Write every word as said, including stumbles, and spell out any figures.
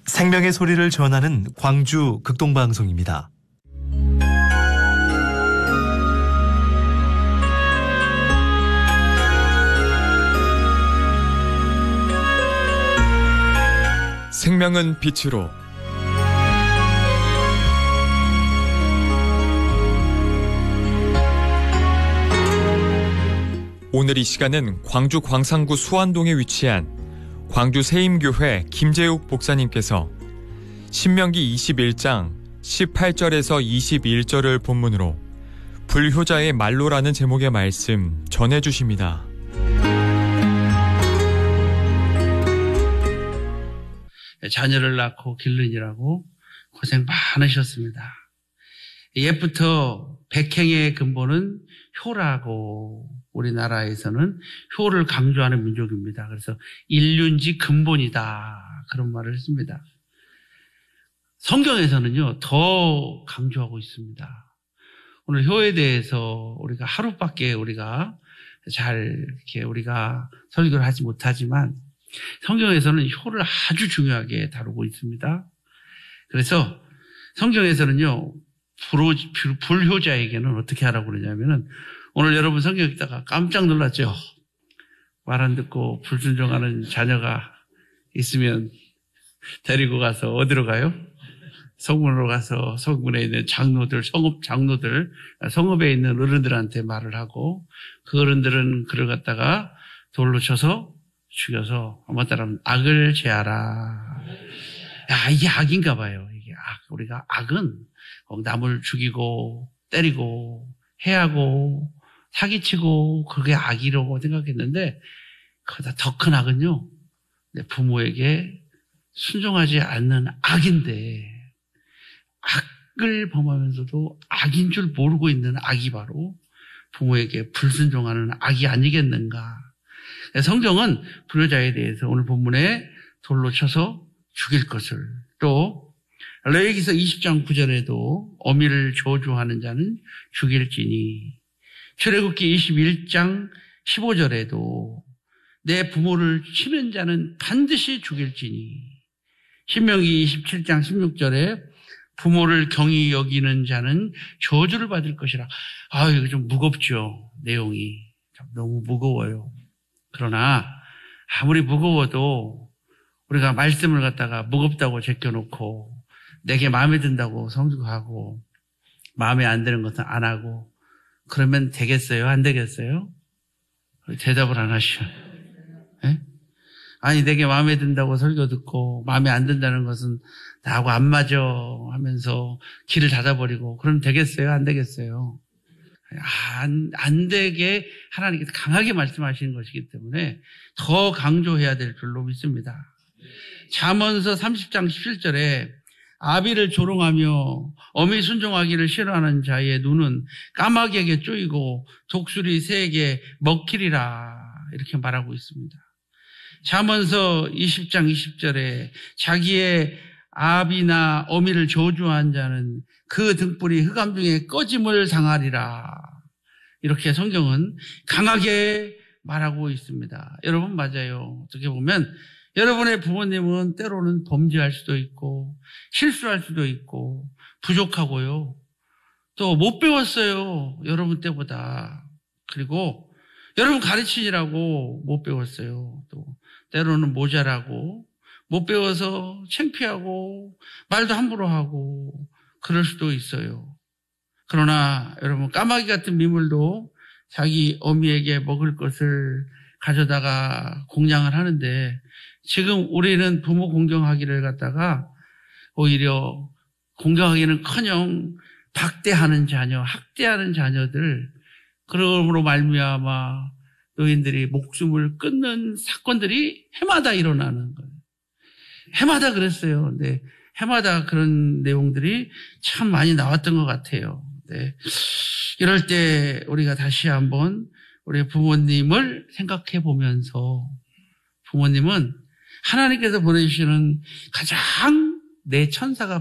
생명의 소리를 전하는 광주 극동방송입니다. 생명은 빛으로. 오늘 이 시간은 광주 광산구 수안동에 위치한 광주 세임교회 김재욱 목사님께서 신명기 이십일 장 십팔 절에서 이십일 절을 본문으로 불효자의 말로라는 제목의 말씀 전해주십니다. 자녀를 낳고 길르느라고 고생 많으셨습니다. 옛부터 백행의 근본은 효라고 우리나라에서는 효를 강조하는 민족입니다. 그래서 인륜지 근본이다 그런 말을 했습니다. 성경에서는요 더 강조하고 있습니다. 오늘 효에 대해서 우리가 하루밖에 우리가 잘 이렇게 우리가 설교를 하지 못하지만 성경에서는 효를 아주 중요하게 다루고 있습니다. 그래서 성경에서는요 불효자에게는 어떻게 하라고 그러냐면은 오늘 여러분 성경 읽다가 깜짝 놀랐죠? 말 안 듣고 불순종하는 자녀가 있으면 데리고 가서 어디로 가요? 성문으로 가서 성문에 있는 장로들, 성읍 장로들, 성읍에 있는 어른들한테 말을 하고 그 어른들은 그를 갖다가 돌로 쳐서 죽여서 한번 따라하면 악을 제하라. 야, 이게 악인가 봐요. 이게 악. 우리가 악은 남을 죽이고 때리고 해하고 사기치고 그게 악이라고 생각했는데 그보다 더 큰 악은요 내 부모에게 순종하지 않는 악인데 악을 범하면서도 악인 줄 모르고 있는 악이 바로 부모에게 불순종하는 악이 아니겠는가. 성경은 불효자에 대해서 오늘 본문에 돌로 쳐서 죽일 것을, 또 레위기서 이십 장 구 절에도 어미를 저주하는 자는 죽일지니, 출애굽기 이십일 장 십오 절에도 내 부모를 치는 자는 반드시 죽일지니, 신명기 이십칠 장 십육 절에 부모를 경히 여기는 자는 저주를 받을 것이라. 아, 이거 좀 무겁죠. 내용이 너무 무거워요. 그러나 아무리 무거워도 우리가 말씀을 갖다가 무겁다고 제껴놓고 내게 마음에 든다고 성숙하고 마음에 안 드는 것은 안 하고 그러면 되겠어요? 안 되겠어요? 대답을 안 하시죠. 네? 아니 내게 마음에 든다고 설교 듣고 마음에 안 든다는 것은 나하고 안 맞아 하면서 길을 닫아버리고 그러면 되겠어요? 안 되겠어요? 안, 안 되게 하나님께서 강하게 말씀하시는 것이기 때문에 더 강조해야 될 줄로 믿습니다. 잠언서 삼십 장 십칠 절에 아비를 조롱하며 어미 순종하기를 싫어하는 자의 눈은 까마귀에게 쪼이고 독수리 새에게 먹히리라 이렇게 말하고 있습니다. 잠언서 이십 장 이십 절에 자기의 아비나 어미를 저주한 자는 그 등불이 흑암 중에 꺼짐을 당하리라. 이렇게 성경은 강하게 말하고 있습니다. 여러분 맞아요. 어떻게 보면 여러분의 부모님은 때로는 범죄할 수도 있고 실수할 수도 있고 부족하고요. 또 못 배웠어요. 여러분 때보다. 그리고 여러분 가르치느라고 못 배웠어요. 또 때로는 모자라고 못 배워서 창피하고 말도 함부로 하고 그럴 수도 있어요. 그러나 여러분 까마귀 같은 미물도 자기 어미에게 먹을 것을 가져다가 공양을 하는데 지금 우리는 부모 공경하기를 갖다가 오히려 공경하기는커녕 박대하는 자녀, 학대하는 자녀들, 그러므로 말미암아 노인들이 목숨을 끊는 사건들이 해마다 일어나는 거예요. 해마다 그랬어요. 근데 해마다 그런 내용들이 참 많이 나왔던 것 같아요. 네. 이럴 때 우리가 다시 한번 우리 부모님을 생각해 보면서 부모님은 하나님께서 보내주시는 가장 내 천사가